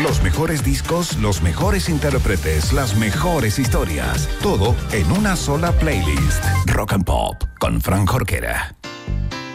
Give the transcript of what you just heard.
Los mejores discos, los mejores intérpretes, las mejores historias. Todo en una sola playlist. Rock and Pop con Fran Jorquera.